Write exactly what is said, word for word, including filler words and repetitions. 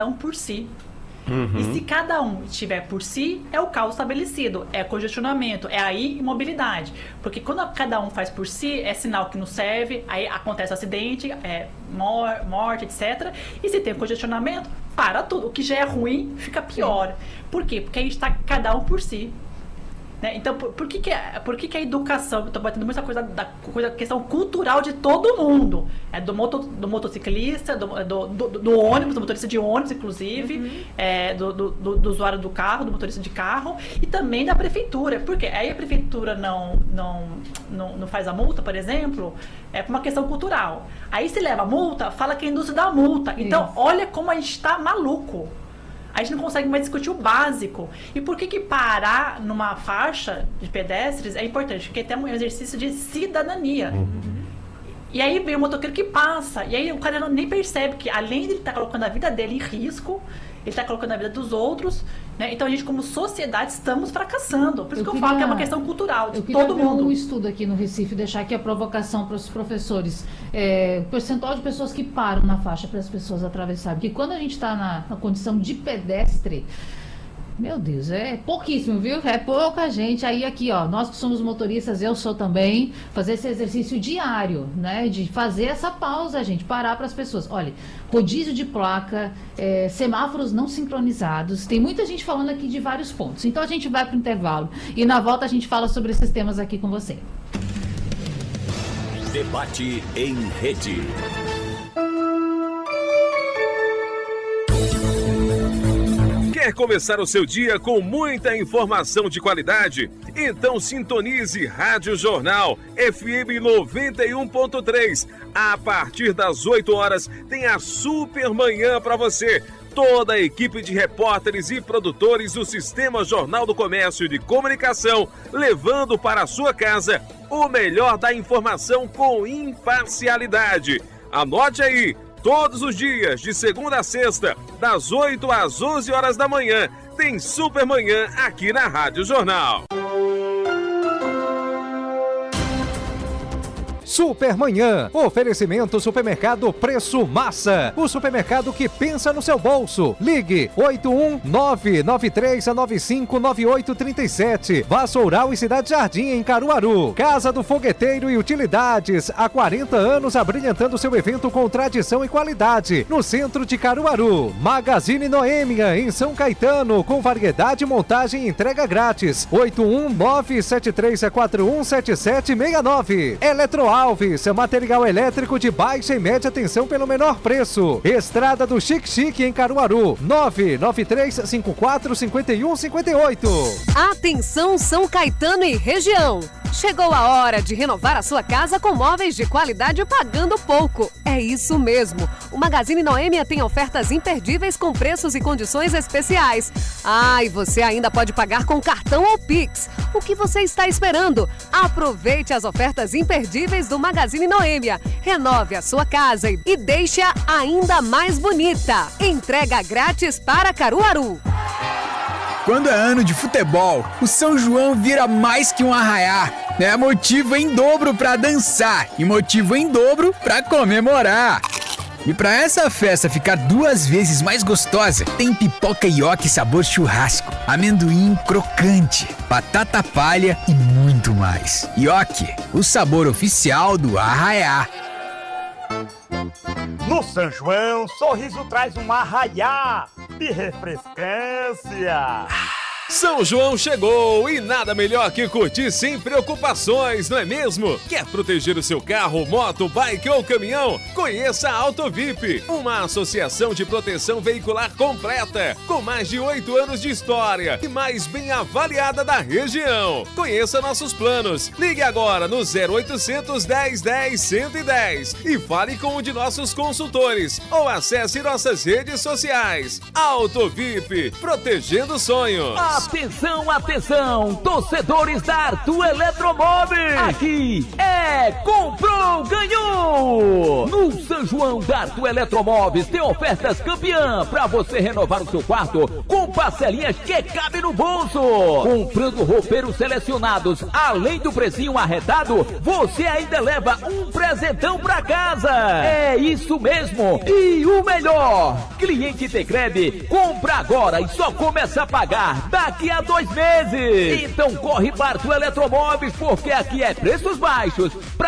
um por si. Uhum. E se cada um estiver por si, é o caos estabelecido, é congestionamento, é aí imobilidade. Porque quando cada um faz por si, é sinal que não serve, aí acontece acidente, é, mor- morte, etcétera. E se tem congestionamento, para tudo. O que já é ruim, fica pior. Por quê? Porque aí está cada um por si. Né? Então, por, por, que, que, por que, que a educação, eu estou batendo muita coisa da coisa, questão cultural de todo mundo, é do, moto, do motociclista, do, do, do, do ônibus, do motorista de ônibus, inclusive, uhum. é, do, do, do, do usuário do carro, do motorista de carro, e também da prefeitura, porque aí a prefeitura não, não, não, não faz a multa, por exemplo, é por uma questão cultural. Aí se leva a multa, fala que a indústria dá a multa. Então, isso. Olha como a gente está maluco. A gente não consegue mais discutir o básico. E por que que parar numa faixa de pedestres é importante? Porque tem um exercício de cidadania. Uhum. E aí vem o motoqueiro que passa. E aí o cara nem percebe que, além de ele estar colocando a vida dele em risco, ele está colocando a vida dos outros, né? Então a gente, como sociedade, estamos fracassando. Por isso eu que eu queria, falo que é uma questão cultural de todo mundo. Eu queria ver um estudo aqui no Recife, deixar aqui a provocação para os professores. É, o percentual de pessoas que param na faixa para as pessoas atravessarem. Porque quando a gente está na, na condição de pedestre, meu Deus, é pouquíssimo, viu? É pouca gente. Aí aqui, ó, nós que somos motoristas, eu sou também, fazer esse exercício diário, né? De fazer essa pausa, gente, parar para as pessoas. Olha, rodízio de placa, é, semáforos não sincronizados, tem muita gente falando aqui de vários pontos. Então a gente vai para o intervalo e na volta a gente fala sobre esses temas aqui com você. Debate em rede. Quer começar o seu dia com muita informação de qualidade? Então sintonize Rádio Jornal F M noventa e um ponto três. A partir das oito horas tem a Super Manhã para você. Toda a equipe de repórteres e produtores do Sistema Jornal do Comércio e de Comunicação, levando para a sua casa o melhor da informação com imparcialidade. Anote aí! Todos os dias, de segunda a sexta, das oito às onze horas da manhã, tem Super Manhã aqui na Rádio Jornal. Supermanhã, oferecimento Supermercado Preço Massa, o supermercado que pensa no seu bolso. Ligue oito um nove nove três nove cinco nove oito três sete, Vassoural e Cidade Jardim em Caruaru. Casa do Fogueteiro e Utilidades, há quarenta anos abrilhantando seu evento com tradição e qualidade, no centro de Caruaru. Magazine Noêmia em São Caetano, com variedade, montagem e entrega grátis. oito um nove sete três quatro um sete sete seis nove. Eletroal Alves, material elétrico de baixa e média tensão pelo menor preço. Estrada do Chique Chique em Caruaru, nove nove três cinco quatro cinco um cinco oito. Atenção São Caetano e região. Chegou a hora de renovar a sua casa com móveis de qualidade pagando pouco. É isso mesmo. O Magazine Noêmia tem ofertas imperdíveis com preços e condições especiais. Ah, e você ainda pode pagar com cartão ou Pix. O que você está esperando? Aproveite as ofertas imperdíveis do Magazine Noêmia. Renove a sua casa e deixe-a ainda mais bonita. Entrega grátis para Caruaru. Quando é ano de futebol, o São João vira mais que um arraiá. É motivo em dobro para dançar e motivo em dobro para comemorar. E para essa festa ficar duas vezes mais gostosa, tem pipoca ioki sabor churrasco, amendoim crocante, batata palha e muito mais. Ioki, o sabor oficial do arraiá. No São João, sorriso traz um arraiá de refrescância. São João chegou e nada melhor que curtir sem preocupações, não é mesmo? Quer proteger o seu carro, moto, bike ou caminhão? Conheça a AutoVip, uma associação de proteção veicular completa, com mais de oito anos de história e mais bem avaliada da região. Conheça nossos planos. Ligue agora no zero oitocentos, dez, dez, cento e dez e fale com um de nossos consultores ou acesse nossas redes sociais. AutoVip, protegendo sonhos. Atenção, atenção, torcedores da Arthur Eletromóveis. Aqui é comprou, ganhou. No São João da Arthur Eletromóveis tem ofertas campeã para você renovar o seu quarto com parcelinhas que cabe no bolso. Comprando roupeiros selecionados, além do precinho arretado, você ainda leva um presentão para casa. É isso mesmo. E o melhor, cliente Tecred compra agora e só começa a pagar daqui a dois meses. Então corre para o Eletromóveis, porque aqui é preços baixos. Pra